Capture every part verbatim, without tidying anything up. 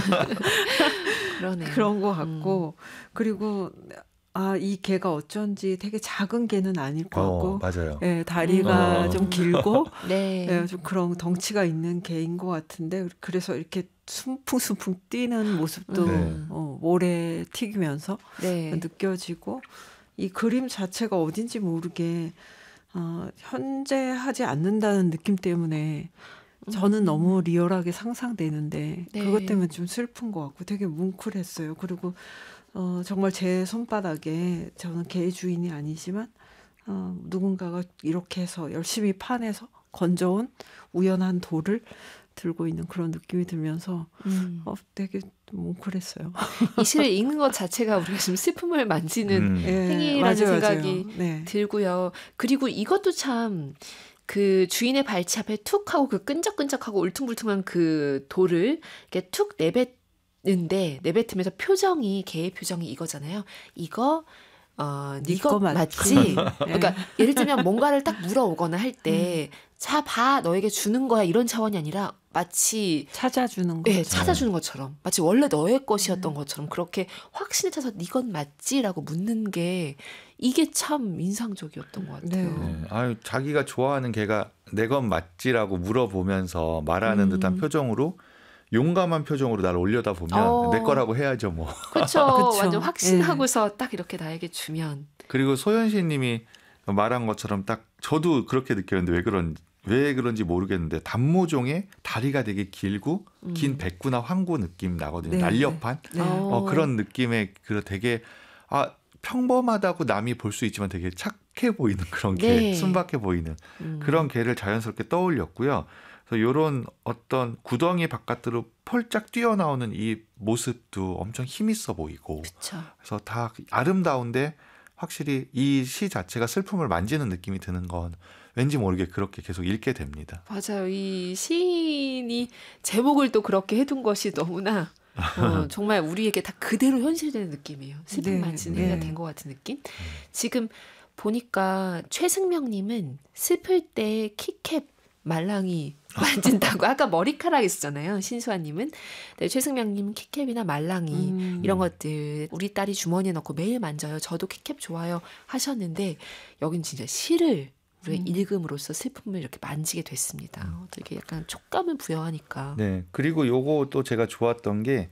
그러네요. 그런 것 같고 음. 그리고 아, 이 개가 어쩐지 되게 작은 개는 아닐 것 같고 어, 맞아요. 예, 다리가 음. 좀 길고 네. 예, 좀 그런 덩치가 있는 개인 것 같은데 그래서 이렇게 숨풍숨풍 뛰는 모습도 네. 어, 오래 튀기면서 네. 느껴지고 이 그림 자체가 어딘지 모르게 어, 현재하지 않는다는 느낌 때문에 저는 너무 리얼하게 상상되는데 네. 그것 때문에 좀 슬픈 것 같고 되게 뭉클했어요. 그리고 어, 정말 제 손바닥에 저는 개 주인이 아니지만 어, 누군가가 이렇게 해서 열심히 파내서 건져온 우연한 돌을 들고 있는 그런 느낌이 들면서 음. 어, 되게 뭉클했어요. 이 시를 읽는 것 자체가 우리가 지금 슬픔을 만지는 음. 행위라는 예, 맞아요, 생각이 맞아요. 네. 들고요. 그리고 이것도 참 그 주인의 발치 앞에 툭 하고 그 끈적끈적하고 울퉁불퉁한 그 돌을 이렇게 툭 내뱉는데 내뱉으면서 표정이 개의 표정이 이거잖아요. 이거 어, 네 거 맞지? 맞지? 그러니까 예를 들면 뭔가를 딱 물어오거나 할 때 자, 봐, 너에게 주는 거야 이런 차원이 아니라 마치 찾아주는 거. 네, 찾아주는 것처럼 마치 원래 너의 것이었던 것처럼 그렇게 확신에 차서 네 건 맞지라고 묻는 게 이게 참 인상적이었던 것 같아요. 네. 네. 아유, 자기가 좋아하는 개가 내 건 맞지라고 물어보면서 말하는 음. 듯한 표정으로 용감한 표정으로 날 올려다 보면 어. 내 거라고 해야죠 뭐. 그렇죠. 그쵸. 완전 확신하고서 딱 이렇게 나에게 주면. 그리고 소연시 님이 말한 것처럼 딱 저도 그렇게 느꼈는데 왜 그런 왜 그런지 모르겠는데 단모종의 다리가 되게 길고 음. 긴 백구나 황구 느낌 나거든요. 네, 날렵한 네. 네. 어. 어, 그런 느낌의 그 되게 아 평범하다고 남이 볼 수 있지만 되게 착해 보이는 그런 개, 네. 순박해 보이는 음. 그런 개를 자연스럽게 떠올렸고요. 그래서 이런 어떤 구덩이 바깥으로 펄짝 뛰어나오는 이 모습도 엄청 힘있어 보이고 그쵸. 그래서 다 아름다운데 확실히 이 시 자체가 슬픔을 만지는 느낌이 드는 건 왠지 모르게 그렇게 계속 읽게 됩니다. 맞아요. 이 시인이 제목을 또 그렇게 해둔 것이 너무나 어, 정말 우리에게 다 그대로 현실되는 느낌이에요. 슬픔 네, 만지는 네. 해가 된 것 같은 느낌. 지금 보니까 최승명님은 슬플 때 키캡 말랑이 만진다고 아까 머리카락 있었잖아요. 신수아님은 네, 최승명님은 키캡이나 말랑이 음. 이런 것들 우리 딸이 주머니에 넣고 매일 만져요. 저도 키캡 좋아요 하셨는데 여긴 진짜 시를 우리가 음. 읽음으로써 슬픔을 이렇게 만지게 됐습니다. 되게 약간 촉감을 부여하니까. 네. 그리고 요거 또 제가 좋았던 게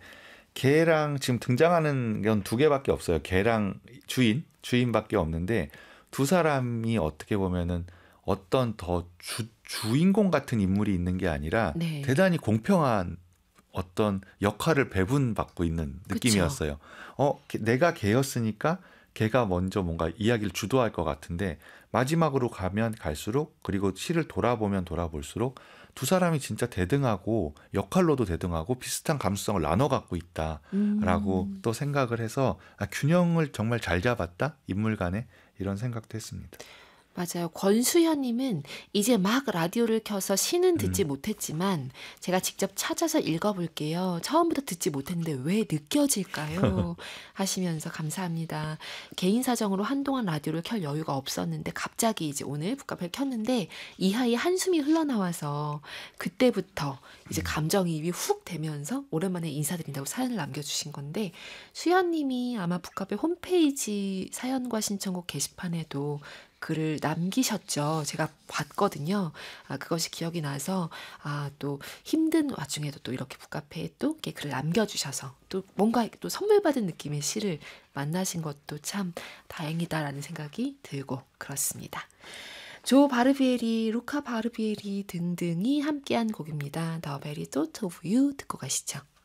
개랑 지금 등장하는 건 두 개밖에 없어요. 개랑 주인, 주인밖에 없는데 두 사람이 어떻게 보면은 어떤 더 주, 주인공 같은 인물이 있는 게 아니라 네. 대단히 공평한 어떤 역할을 배분받고 있는 느낌이었어요. 어, 개- 내가 개였으니까 개가 먼저 뭔가 이야기를 주도할 것 같은데 마지막으로 가면 갈수록 그리고 시를 돌아보면 돌아볼수록 두 사람이 진짜 대등하고 역할로도 대등하고 비슷한 감수성을 나눠 갖고 있다라고 음. 또 생각을 해서 아, 균형을 정말 잘 잡았다 인물 간에 이런 생각도 했습니다. 맞아요. 권수현님은 이제 막 라디오를 켜서 시는 듣지 음. 못했지만 제가 직접 찾아서 읽어볼게요. 처음부터 듣지 못했는데 왜 느껴질까요? 하시면서 감사합니다. 개인 사정으로 한동안 라디오를 켤 여유가 없었는데 갑자기 이제 오늘 북카페를 켰는데 이하이 한숨이 흘러나와서 그때부터 이제 감정이입이 훅 되면서 오랜만에 인사드린다고 사연을 남겨주신 건데 수현님이 아마 북카페 홈페이지 사연과 신청곡 게시판에도 글을 남기셨죠. 제가 봤거든요. 아, 그것이 기억이 나서 아, 또 힘든 와중에도 또 이렇게 북카페에 또 이렇게 글을 남겨주셔서 또 뭔가 또 선물 받은 느낌의 시를 만나신 것도 참 다행이다라는 생각이 들고 그렇습니다. 조 바르비에리, 루카 바르비에리 등등이 함께한 곡입니다. The Very Thought of You 듣고 가시죠.